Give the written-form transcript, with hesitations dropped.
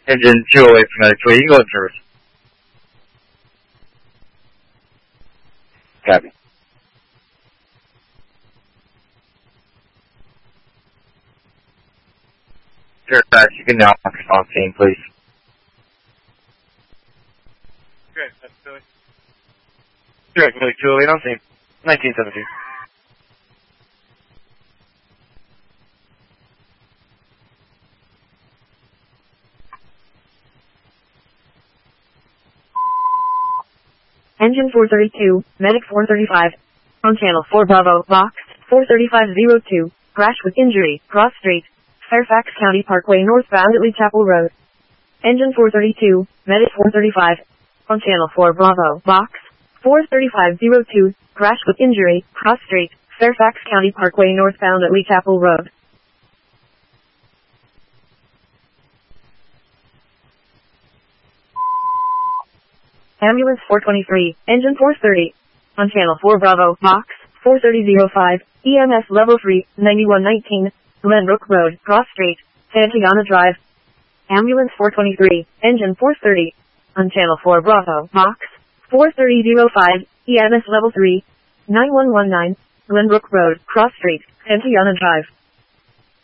Engine 208 for Medic 3, you can go in service. Copy. Fairfax, you can now on scene, please. Okay, that's Philly. Direct Medic 208 on scene. 1917. Engine 432, Medic 435. On channel 4 Bravo, box 43502. Crash with injury, cross street, Fairfax County Parkway northbound at Lee Chapel Road. Engine 432, Medic 435. On channel 4 Bravo, box 43502. Crash with injury, cross street, Fairfax County Parkway northbound at Lee Chapel Road. Ambulance 423, Engine 430. On channel 4 Bravo, box 43005, EMS level 3, 9119, Glenbrook Road, Cross Street, Santayana Drive. Ambulance 423, Engine 430. On channel 4 Bravo, box 43005, EMS level 3, 9119, Glenbrook Road, Cross Street, Santayana Drive.